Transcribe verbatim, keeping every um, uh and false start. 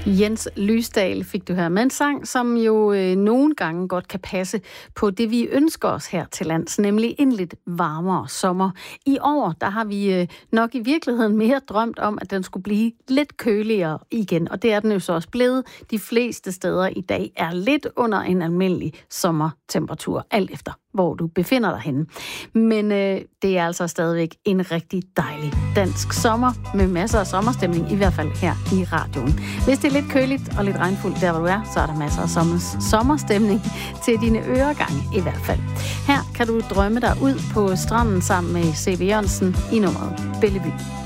Jens Lysdal fik du her med en sang, som jo øh, nogle gange godt kan passe på det, vi ønsker os her til lands, nemlig en lidt varmere sommer. I år, der har vi øh, nok i virkeligheden mere drømt om, at den skulle blive lidt køligere igen, og det er den jo så også blevet. De fleste steder i dag er lidt under en almindelig sommertemperatur, alt efter hvor du befinder dig henne. Men øh, det er altså stadigvæk en rigtig dejlig dansk sommer, med masser af sommerstemning, i hvert fald her i radioen. Hvis det er lidt køligt og lidt regnfuldt der, hvor du er, så er der masser af sommerstemning til dine øregange i hvert fald. Her kan du drømme dig ud på stranden sammen med C V Jørgensen i nummeret Bellevue.